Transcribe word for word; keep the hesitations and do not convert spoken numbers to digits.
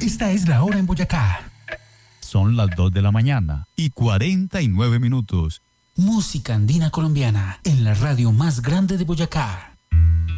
Esta es la hora en Boyacá. Son las dos de la mañana y cuarenta y nueve minutos. Música andina colombiana en la radio más grande de Boyacá.